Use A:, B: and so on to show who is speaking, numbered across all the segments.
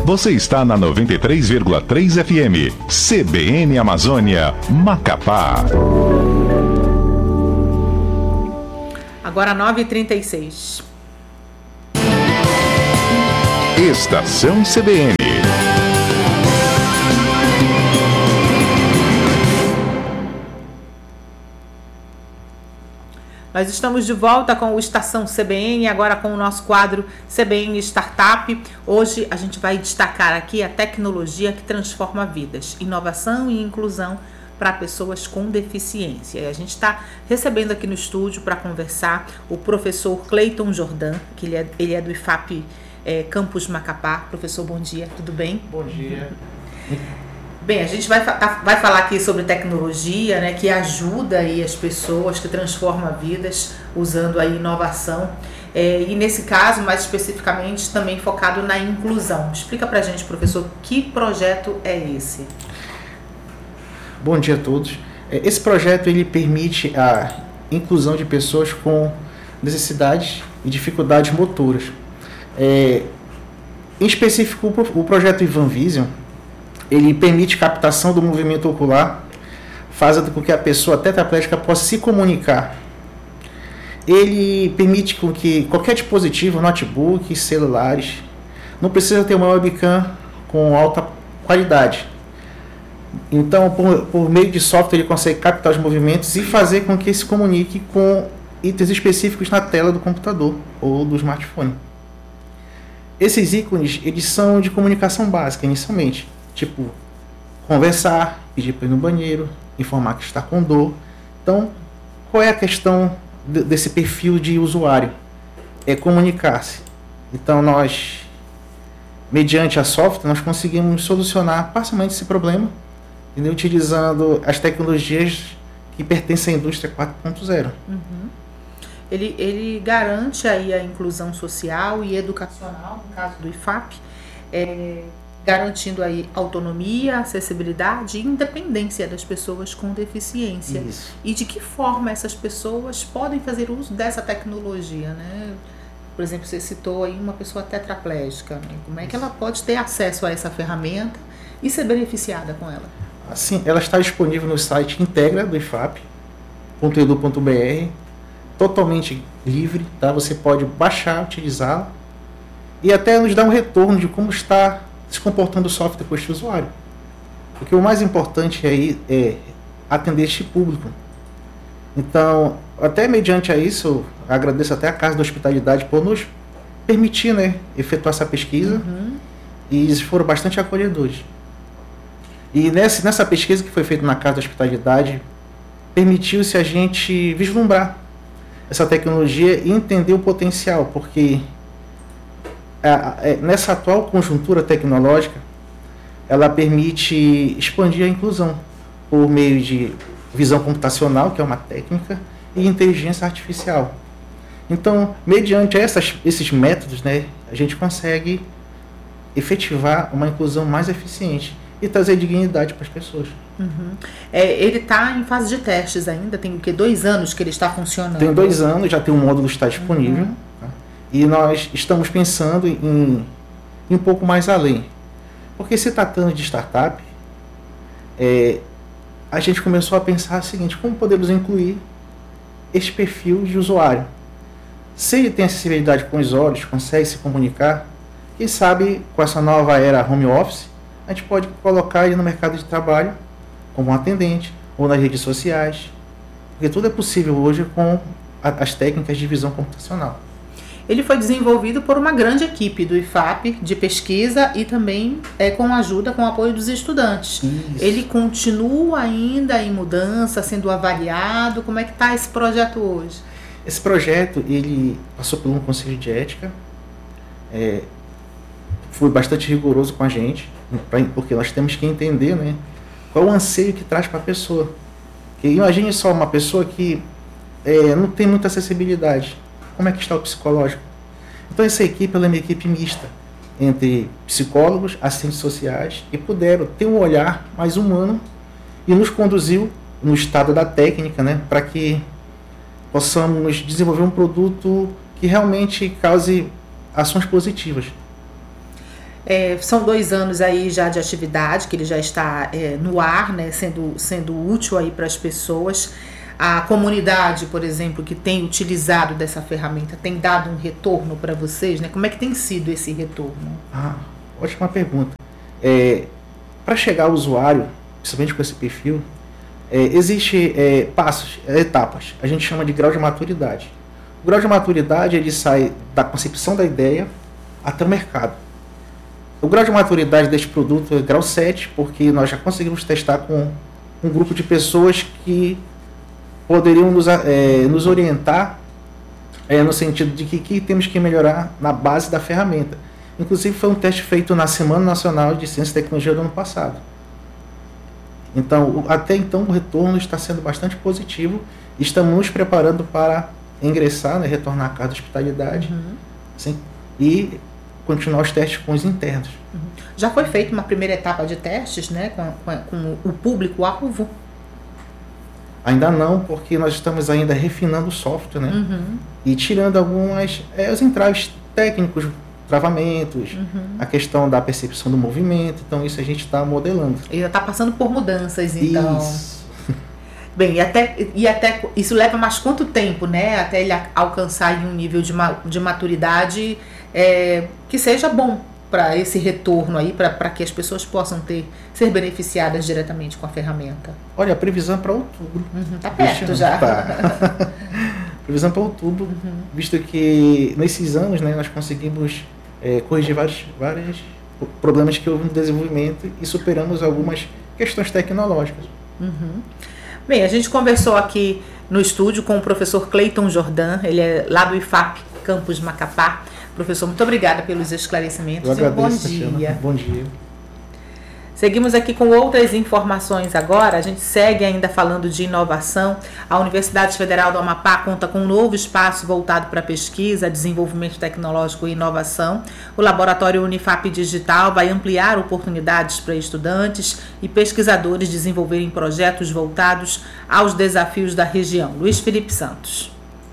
A: Você está na 93,3 FM, CBN Amazônia, Macapá.
B: Agora 9h36.
A: Estação CBN.
B: Nós estamos de volta com o Estação CBN, agora com o nosso quadro CBN Startup. Hoje a gente vai destacar aqui a tecnologia que transforma vidas, inovação e inclusão para pessoas com deficiência. E a gente está recebendo aqui no estúdio para conversar o professor Cleiton Jordan, que ele é do IFAP Campus Macapá. Professor, bom dia, tudo bem?
C: Bom dia.
B: Bem, a gente vai falar aqui sobre tecnologia, né, que ajuda aí as pessoas, que transforma vidas usando a inovação. E nesse caso, mais especificamente, também focado na inclusão. Explica pra gente, professor, que projeto é esse?
C: Bom dia a todos. Esse projeto ele permite a inclusão de pessoas com necessidades e dificuldades motoras. Em específico, o projeto Ivan Vision, ele permite captação do movimento ocular, fazendo com que a pessoa tetraplégica possa se comunicar. Ele permite com que qualquer dispositivo, notebook, celulares, não precisa ter uma webcam com alta qualidade. Então, por meio de software, ele consegue captar os movimentos e fazer com que se comunique com itens específicos na tela do computador ou do smartphone. Esses ícones, eles são de comunicação básica, inicialmente. Tipo, conversar, pedir para ir no banheiro, informar que está com dor. Então, qual é a questão desse perfil de usuário? É comunicar-se. Então, nós, mediante a software, nós conseguimos solucionar parcialmente esse problema, entendeu? Utilizando as tecnologias que pertencem à indústria 4.0.
B: Uhum. Ele garante aí a inclusão social e educacional, no caso do IFAP, garantindo aí autonomia, acessibilidade e independência das pessoas com deficiência.
C: Isso.
B: E de que forma essas pessoas podem fazer uso dessa tecnologia, né? Por exemplo, você citou aí uma pessoa tetraplégica, né? Como é que ela pode ter acesso a essa ferramenta e ser beneficiada com ela?
C: Assim, ela está disponível no site integra do ifap.edu.br, totalmente livre, tá? Você pode baixar, utilizá-la e até nos dar um retorno de como está se comportando o software com este usuário. Porque o mais importante aí é atender este público. Então, até mediante a isso, eu agradeço até a Casa da Hospitalidade por nos permitir, né, efetuar essa pesquisa.
B: Uhum.
C: E eles foram bastante acolhedores. E nessa pesquisa que foi feita na Casa da Hospitalidade, permitiu-se a gente vislumbrar essa tecnologia e entender o potencial, porque nessa atual conjuntura tecnológica, ela permite expandir a inclusão por meio de visão computacional, que é uma técnica, e inteligência artificial. Então, mediante esses métodos, né, a gente consegue efetivar uma inclusão mais eficiente e trazer dignidade para as pessoas.
B: Uhum. Ele está em fase de testes ainda, tem o quê? 2 anos que ele está funcionando?
C: Tem 2 anos, já tem um módulo que está disponível.
B: Uhum.
C: Tá? E nós estamos pensando em um pouco mais além. Porque se tratando de startup, a gente começou a pensar o seguinte: como podemos incluir esse perfil de usuário? Se ele tem acessibilidade com os olhos, consegue se comunicar, quem sabe com essa nova era home office, a gente pode colocar ele no mercado de trabalho como um atendente ou nas redes sociais. Porque tudo é possível hoje com as técnicas de visão computacional.
B: Ele foi desenvolvido por uma grande equipe do IFAP de pesquisa e também com ajuda, com apoio dos estudantes.
C: Isso.
B: Ele continua ainda em mudança, sendo avaliado? Como é que está esse projeto hoje?
C: Esse projeto, ele passou por um conselho de ética, foi bastante rigoroso com a gente, porque nós temos que entender, né, qual o anseio que traz para a pessoa. Porque imagine só uma pessoa que não tem muita acessibilidade. Como é que está o psicológico? Então essa equipe ela é uma equipe mista entre psicólogos, assistentes sociais, e puderam ter um olhar mais humano e nos conduziu no estado da técnica, né, para que possamos desenvolver um produto que realmente cause ações positivas.
B: São 2 anos aí já de atividade, que ele já está no ar, né, sendo útil aí para as pessoas. A comunidade, por exemplo, que tem utilizado dessa ferramenta, tem dado um retorno para vocês, né? Como é que tem sido esse retorno?
C: Ótima pergunta. Para chegar ao usuário, principalmente com esse perfil, existe passos, etapas. A gente chama de grau de maturidade. O grau de maturidade, ele sai da concepção da ideia até o mercado. O grau de maturidade deste produto é grau 7, porque nós já conseguimos testar com um grupo de pessoas que poderiam nos orientar no sentido de que temos que melhorar na base da ferramenta. Inclusive, foi um teste feito na Semana Nacional de Ciência e Tecnologia do ano passado. Então, até então, o retorno está sendo bastante positivo. Estamos nos preparando para ingressar, né, retornar à casa de hospitalidade, assim, e continuar os testes com os internos.
B: Já foi feita uma primeira etapa de testes, né, com o público-alvo?
C: Ainda não, porque nós estamos ainda refinando o software, né? E tirando os entraves técnicos, travamentos, a questão da percepção do movimento. Então, isso a gente está modelando.
B: Ainda está passando por mudanças, então.
C: Isso.
B: Bem, e até isso leva mais quanto tempo, né? Até ele alcançar um nível de maturidade que seja bom para esse retorno aí, para que as pessoas possam ser beneficiadas diretamente com a ferramenta.
C: Olha, a previsão é para outubro.
B: Tá perto já.
C: Tá. Previsão para outubro, visto que nesses anos, né, nós conseguimos corrigir vários problemas que houve no desenvolvimento e superamos algumas questões tecnológicas.
B: Bem, a gente conversou aqui no estúdio com o professor Cleiton Jordan, ele é lá do IFAP, Campus Macapá. Professor, muito obrigada pelos esclarecimentos.
C: Eu agradeço,
B: e um bom dia.
C: Bom dia.
B: Seguimos aqui com outras informações agora. A gente segue ainda falando de inovação. A Universidade Federal do Amapá conta com um novo espaço voltado para pesquisa, desenvolvimento tecnológico e inovação. O Laboratório Unifap Digital vai ampliar oportunidades para estudantes e pesquisadores desenvolverem projetos voltados aos desafios da região. Luiz Felipe Santos.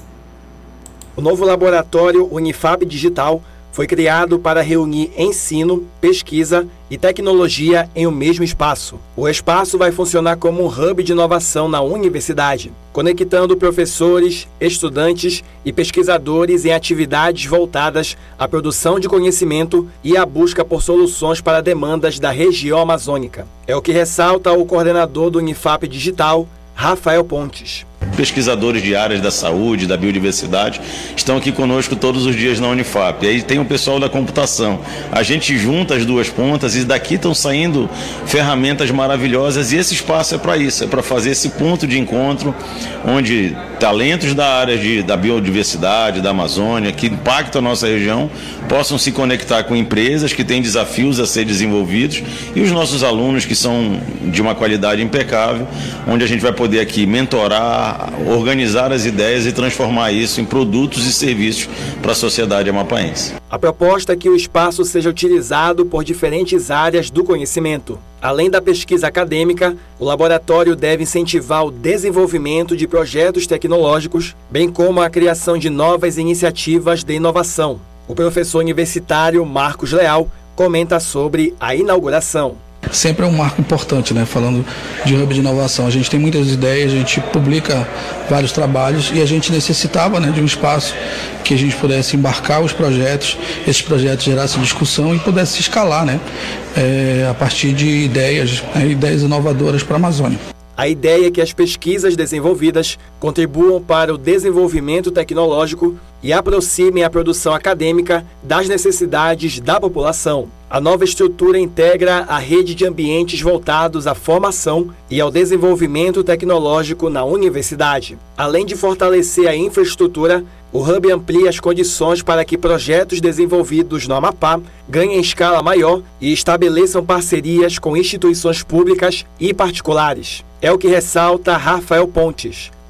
D: O novo Laboratório Unifap Digital foi criado para reunir ensino, pesquisa e tecnologia em um mesmo espaço. O espaço vai funcionar como um hub de inovação na universidade, conectando professores, estudantes e pesquisadores em atividades voltadas à produção de conhecimento e à busca por soluções para demandas da região amazônica. É o que ressalta o coordenador do Unifap Digital, Rafael Pontes.
E: Pesquisadores de áreas da saúde, da biodiversidade, estão aqui conosco todos os dias na Unifap. Aí tem o pessoal da computação. A gente junta as duas pontas e daqui estão saindo ferramentas maravilhosas e esse espaço é para isso, é para fazer esse ponto de encontro onde talentos da área da biodiversidade, da Amazônia, que impactam a nossa região, possam se conectar com empresas que têm desafios a ser desenvolvidos e os nossos alunos que são de uma qualidade impecável, onde a gente vai poder aqui mentorar, organizar as ideias e transformar isso em produtos e serviços para a sociedade amapaense.
D: A proposta é que o espaço seja utilizado por diferentes áreas do conhecimento. Além da pesquisa acadêmica, o laboratório deve incentivar o desenvolvimento de projetos tecnológicos, bem como a criação de novas iniciativas de inovação. O professor universitário Marcos Leal comenta sobre a inauguração.
F: Sempre é um marco importante, né? Falando de hub de inovação. A gente tem muitas ideias, a gente publica vários trabalhos e a gente necessitava, né, de um espaço que a gente pudesse embarcar os projetos, esses projetos gerassem discussão e pudesse escalar, né? A partir de ideias inovadoras para a Amazônia.
D: A ideia é que as pesquisas desenvolvidas contribuam para o desenvolvimento tecnológico e aproximem a produção acadêmica das necessidades da população. A nova estrutura integra a rede de ambientes voltados à formação e ao desenvolvimento tecnológico na universidade. Além de fortalecer a infraestrutura, o Hub amplia as condições para que projetos desenvolvidos no Amapá ganhem escala maior e estabeleçam parcerias com instituições públicas e particulares. É o que ressalta Rafael Pontes.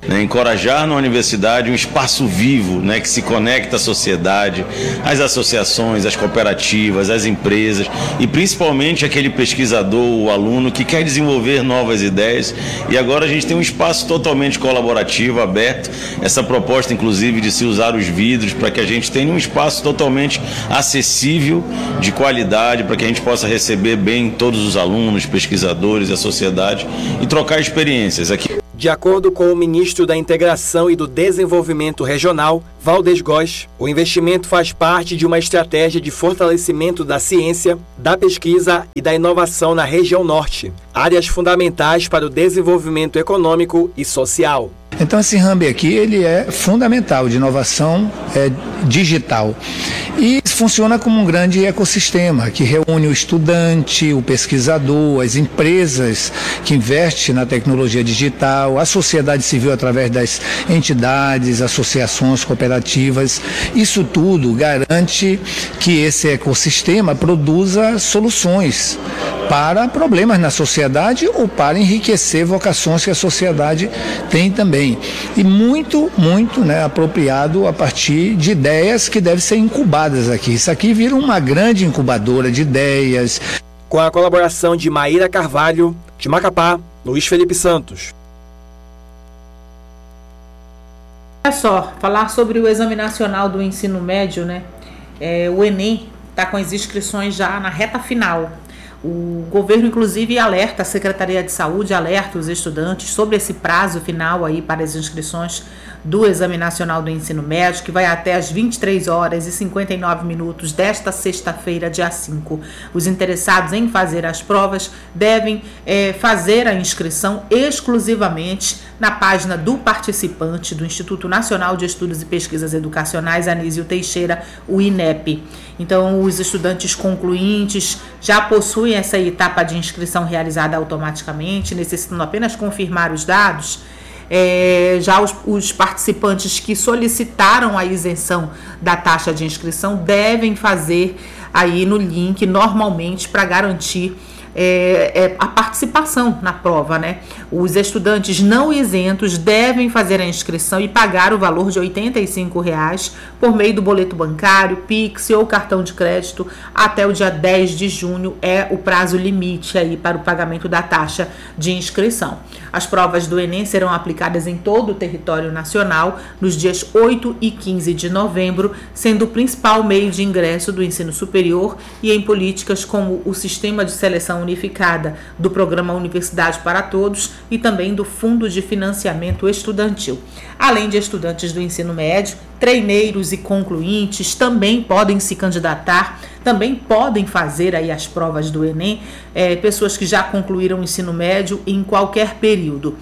E: Encorajar na universidade um espaço vivo, que se conecta à sociedade, às associações, às cooperativas, às empresas e principalmente aquele pesquisador, o aluno que quer desenvolver novas ideias. E agora a gente tem um espaço totalmente colaborativo, aberto, essa proposta inclusive de se usar os vidros para que a gente tenha um espaço totalmente acessível, de qualidade, para que a gente possa receber bem todos os alunos, pesquisadores, a sociedade e trocar experiências aqui.
D: De acordo com o ministro da Integração e do Desenvolvimento Regional, Valdez Góes, o investimento faz parte de uma estratégia de fortalecimento da ciência, da pesquisa e da inovação na região norte, áreas fundamentais para o desenvolvimento econômico e social.
G: Então esse hub aqui ele é fundamental de inovação digital e funciona como um grande ecossistema que reúne o estudante, o pesquisador, as empresas que investem na tecnologia digital, a sociedade civil através das entidades, associações, cooperativas. Isso tudo garante que esse ecossistema produza soluções para problemas na sociedade ou para enriquecer vocações que a sociedade tem também. E muito apropriado a partir de ideias que devem ser incubadas aqui. Isso aqui vira uma grande incubadora de ideias.
D: Com a colaboração de Maíra Carvalho, de Macapá, Luiz Felipe Santos.
B: Olha só, falar sobre o Exame Nacional do Ensino Médio, o Enem está com as inscrições já na reta final. O governo, inclusive, alerta, a Secretaria de Saúde alerta os estudantes sobre esse prazo final aí para as inscrições do Exame Nacional do Ensino Médio, que vai até às 23h59 desta sexta-feira, dia 5. Os interessados em fazer as provas devem fazer a inscrição exclusivamente na página do participante do Instituto Nacional de Estudos e Pesquisas Educacionais, Anísio Teixeira, o INEP. Então, os estudantes concluintes já possuem essa etapa de inscrição realizada automaticamente, necessitando apenas confirmar os dados. Já os participantes que solicitaram a isenção da taxa de inscrição devem fazer aí no link normalmente para garantir a participação na prova, Os estudantes não isentos devem fazer a inscrição e pagar o valor de R$ 85,00 por meio do boleto bancário, Pix ou cartão de crédito até o dia 10 de junho é o prazo limite aí para o pagamento da taxa de inscrição. As provas do Enem serão aplicadas em todo o território nacional nos dias 8 e 15 de novembro, sendo o principal meio de ingresso do ensino superior e em políticas como o Sistema de Seleção Unificada do Programa Universidade para Todos e também do Fundo de Financiamento Estudantil. Além de estudantes do ensino médio, treineiros e concluintes também podem se candidatar, também podem fazer aí as provas do Enem, pessoas que já concluíram o ensino médio em qualquer período.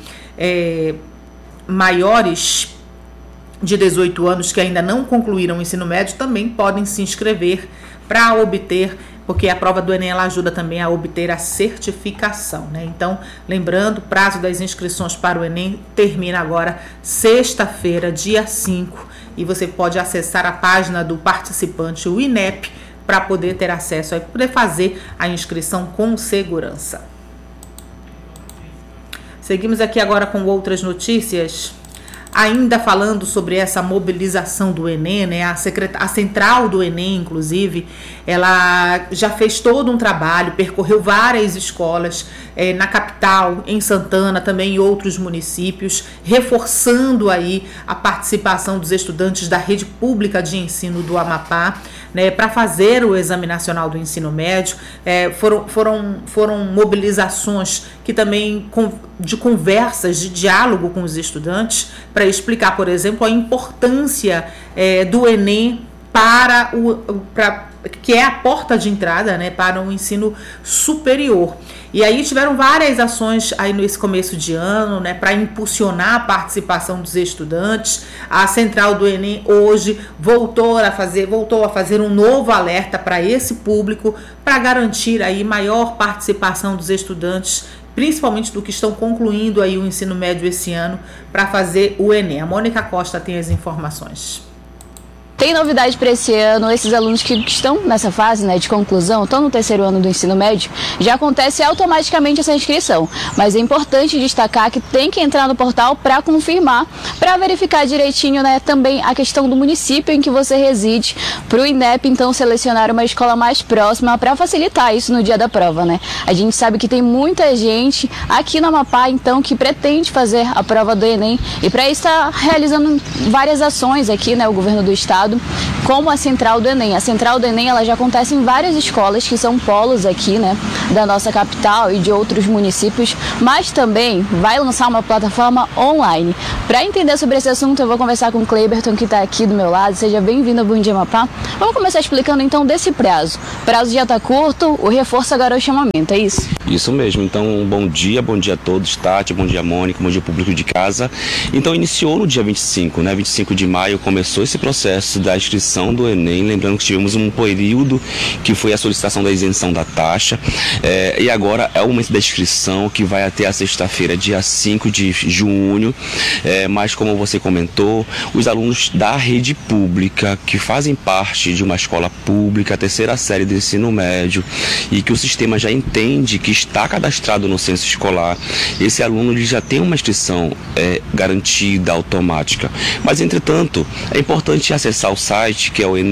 B: Maiores de 18 anos que ainda não concluíram o ensino médio também podem se inscrever para obter, porque a prova do Enem ela ajuda também a obter a certificação, Então, lembrando, o prazo das inscrições para o Enem termina agora sexta-feira, dia 5, e você pode acessar a página do participante, o INEP, para poder ter acesso, poder fazer a inscrição com segurança. Seguimos aqui agora com outras notícias. Ainda falando sobre essa mobilização do Enem, a central do Enem, inclusive, ela já fez todo um trabalho, percorreu várias escolas na capital, em Santana, também em outros municípios, reforçando aí a participação dos estudantes da rede pública de ensino do Amapá, para fazer o Exame Nacional do Ensino Médio. Foram mobilizações que também de conversas, de diálogo com os estudantes, para explicar, por exemplo, a importância do Enem que é a porta de entrada para o ensino superior. E aí tiveram várias ações aí nesse começo de ano, para impulsionar a participação dos estudantes. A central do Enem hoje voltou a fazer um novo alerta para esse público, para garantir aí maior participação dos estudantes, principalmente do que estão concluindo aí o ensino médio esse ano, para fazer o Enem. A Mônica Costa tem as informações.
H: Tem novidade para esse ano, esses alunos que estão nessa fase, né, de conclusão, estão no terceiro ano do ensino médio, já acontece automaticamente essa inscrição. Mas é importante destacar que tem que entrar no portal para confirmar, para verificar direitinho, né, também a questão do município em que você reside, para o INEP então selecionar uma escola mais próxima para facilitar isso no dia da prova, né? A gente sabe que tem muita gente aqui no Amapá então que pretende fazer a prova do Enem e para isso está realizando várias ações aqui, né, o governo do estado, como a Central do Enem. A Central do Enem ela já acontece em várias escolas que são polos aqui, né, da nossa capital e de outros municípios, mas também vai lançar uma plataforma online. Para entender sobre esse assunto, eu vou conversar com o Cleiberton, que está aqui do meu lado. Seja bem-vindo ao Bom Dia Amapá. Vamos começar explicando então desse prazo. O prazo já está curto, o reforço agora é o chamamento, é isso?
I: Isso mesmo. Então, bom dia a todos, Tati, bom dia Mônica, bom dia público de casa. Então, iniciou no dia 25, né? 25 de maio começou esse processo da inscrição do Enem, lembrando que tivemos um período que foi a solicitação da isenção da taxa, e agora é o momento da inscrição, que vai até a sexta-feira, dia 5 de junho, mas como você comentou, os alunos da rede pública, que fazem parte de uma escola pública, terceira série do ensino médio, e que o sistema já entende que está cadastrado no censo escolar, esse aluno ele já tem uma inscrição garantida, automática. Mas, entretanto, é importante acessar o site, que é o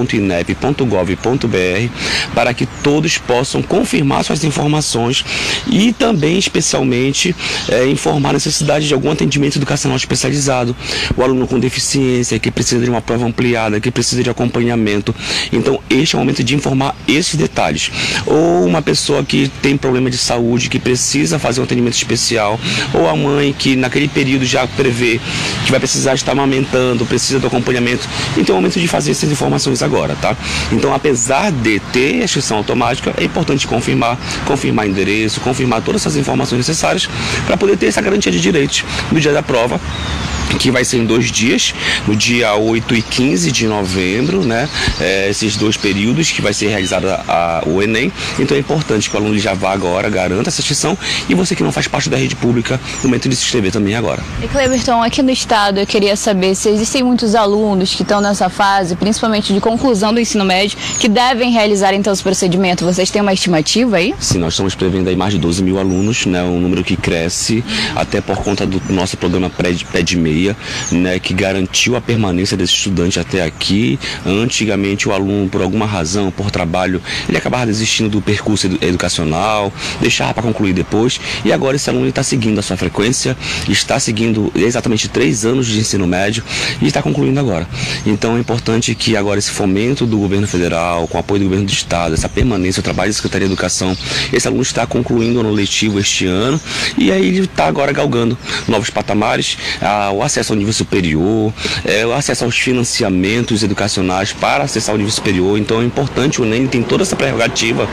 I: enem.inep.gov.br, para que todos possam confirmar suas informações e também, especialmente, informar a necessidade de algum atendimento educacional especializado. O aluno com deficiência, que precisa de uma prova ampliada, que precisa de acompanhamento. Então, este é o momento de informar esses detalhes. Ou uma pessoa que tem problema de saúde, que precisa fazer um atendimento especial, ou a mãe que naquele período já prevê que vai precisar estar amamentando, precisa do acompanhamento. Então é o momento de fazer essas informações agora, tá? Então, apesar de ter a inscrição automática, é importante confirmar endereço, confirmar todas essas informações necessárias para poder ter essa garantia de direitos no dia da prova, que vai ser em 2 dias, no dia 8 e 15 de novembro, né? Esses 2 períodos que vai ser realizado o Enem. Então é importante que o aluno já vá agora, garanta essa inscrição, e você que não faz parte da rede pública, no momento de se inscrever também agora.
H: E Cleiberton, aqui no estado eu queria saber se existem muitos alunos que estão nessa fase, principalmente de conclusão do ensino médio, que devem realizar então esse procedimento. Vocês têm uma estimativa aí?
I: Sim, nós estamos prevendo aí mais de 12 mil alunos, né? Um número que cresce até por conta do nosso programa PED-MEI, né, que garantiu a permanência desse estudante até aqui. Antigamente o aluno, por alguma razão, por trabalho, ele acabava desistindo do percurso educacional, deixava para concluir depois, e agora esse aluno está seguindo a sua frequência, está seguindo exatamente 3 anos de ensino médio e está concluindo agora. Então é importante que agora esse fomento do governo federal, com o apoio do governo do estado, essa permanência, o trabalho da Secretaria de Educação, esse aluno está concluindo o ano letivo este ano, e aí ele está agora galgando novos patamares, o acesso ao nível superior, o acesso aos financiamentos educacionais para acessar o nível superior. Então é importante, o Enem tem toda essa prerrogativa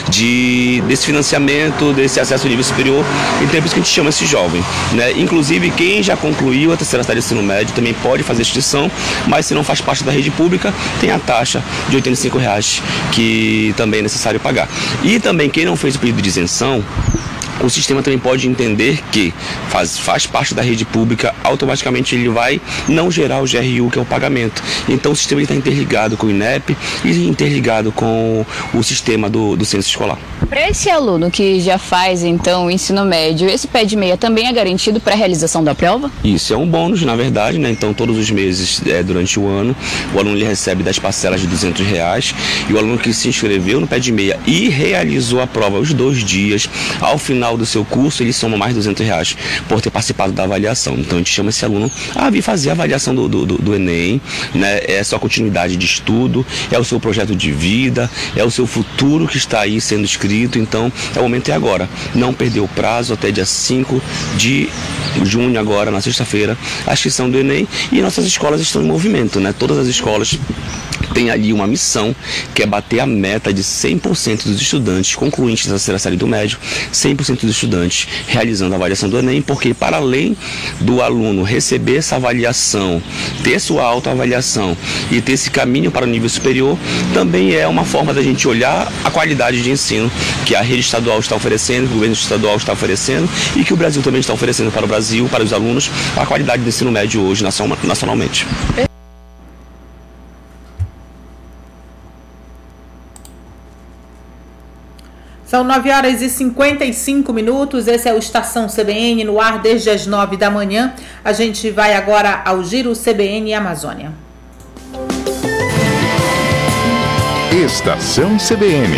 I: desse financiamento, desse acesso ao nível superior, então é por isso que a gente chama esse jovem, né? Inclusive quem já concluiu a terceira série do ensino médio também pode fazer inscrição, mas se não faz parte da rede pública, tem a taxa de R$ 85,00 que também é necessário pagar. E também quem não fez o pedido de isenção, o sistema também pode entender que faz parte da rede pública, automaticamente ele vai não gerar o GRU, que é o pagamento. Então o sistema está interligado com o INEP e interligado com o sistema do censo escolar.
H: Para esse aluno que já faz então o ensino médio, esse PED-MEI também é garantido para a realização da prova?
I: Isso é um bônus, na verdade, né? Então todos os meses, durante o ano, o aluno ele recebe 10 parcelas de R$ 200, e o aluno que se inscreveu no PED-MEI e realizou a prova os 2 dias, ao final do seu curso, ele soma mais R$ 200 por ter participado da avaliação. Então a gente chama esse aluno a vir fazer a avaliação do Enem, né? É a sua continuidade de estudo, é o seu projeto de vida, é o seu futuro que está aí sendo escrito. Então o momento é agora, não perder o prazo, até dia 5 de junho, agora na sexta-feira, a inscrição do Enem, e nossas escolas estão em movimento, né? Todas as escolas tem ali uma missão, que é bater a meta de 100% dos estudantes concluintes da terceira série do médio, 100% dos estudantes realizando a avaliação do Enem, porque para além do aluno receber essa avaliação, ter sua autoavaliação e ter esse caminho para o nível superior, também é uma forma da gente olhar a qualidade de ensino que a rede estadual está oferecendo, que o governo estadual está oferecendo, e que o Brasil também está oferecendo para o Brasil, para os alunos, a qualidade do ensino médio hoje nacionalmente.
B: São 9 horas e 55 minutos. Esse é o Estação CBN no ar desde as 9 da manhã. A gente vai agora ao Giro CBN Amazônia.
A: Estação CBN.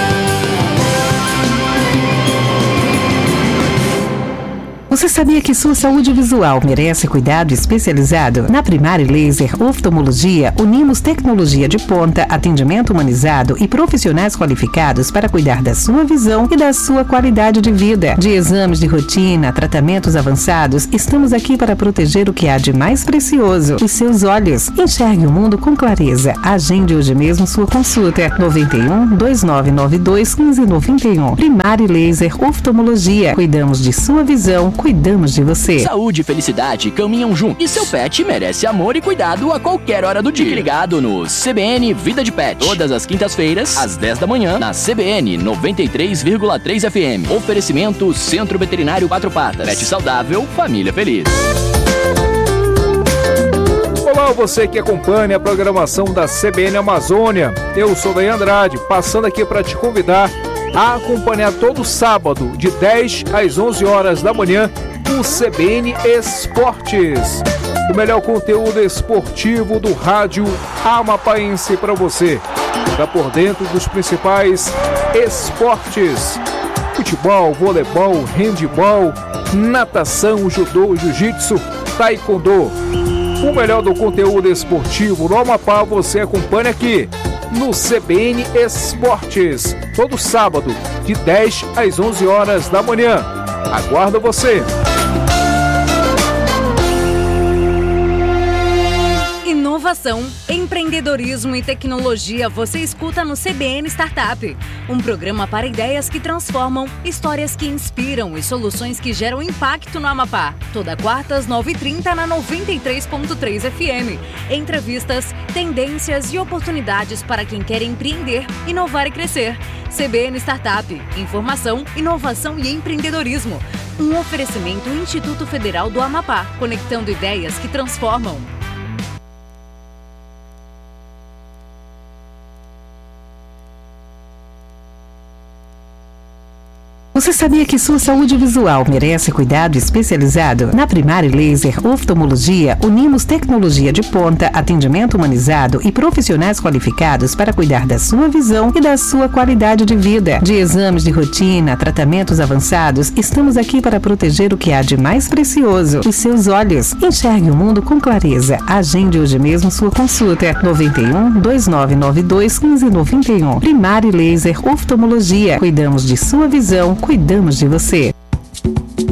J: Você sabia que sua saúde visual merece cuidado especializado? Na Primari Laser Oftalmologia, unimos tecnologia de ponta, atendimento humanizado e profissionais qualificados para cuidar da sua visão e da sua qualidade de vida. De exames de rotina, tratamentos avançados, estamos aqui para proteger o que há de mais precioso, os seus olhos. Enxergue o mundo com clareza. Agende hoje mesmo sua consulta. 91-2992-1591. Primari Laser Oftalmologia. Cuidamos de sua visão, cuidamos de você.
K: Saúde e felicidade caminham juntos. E seu pet merece amor e cuidado a qualquer hora do dia. Fique ligado no CBN Vida de Pet. Todas as quintas-feiras, às 10 da manhã, na CBN 93,3 FM. Oferecimento Centro Veterinário Quatro Patas. Pet saudável, família feliz.
L: Olá, você que acompanha a programação da CBN Amazônia. Eu sou Daí Andrade, passando aqui para te convidar a acompanhar todo sábado, de 10 às 11 horas da manhã, o CBN Esportes. O melhor conteúdo esportivo do rádio amapaense para você. Fica por dentro dos principais esportes: futebol, voleibol, handebol, natação, judô, jiu-jitsu, taekwondo. O melhor do conteúdo esportivo no Amapá você acompanha aqui no CBN Esportes, todo sábado, de 10 às 11 horas da manhã. Aguardo você!
M: Inovação, empreendedorismo e tecnologia você escuta no CBN Startup. Um programa para ideias que transformam, histórias que inspiram e soluções que geram impacto no Amapá. Toda quarta às 9h30 na 93.3 FM. Entrevistas, tendências e oportunidades para quem quer empreender, inovar e crescer. CBN Startup. Informação, inovação e empreendedorismo. Um oferecimento Instituto Federal do Amapá, conectando ideias que transformam.
J: Você sabia que sua saúde visual merece cuidado especializado? Na Primari Laser Oftalmologia, unimos tecnologia de ponta, atendimento humanizado e profissionais qualificados para cuidar da sua visão e da sua qualidade de vida. De exames de rotina, tratamentos avançados, estamos aqui para proteger o que há de mais precioso, os seus olhos. Enxergue o mundo com clareza. Agende hoje mesmo sua consulta. 91-2992-1591. Primari Laser Oftalmologia. Cuidamos de sua visão, cuidamos de você.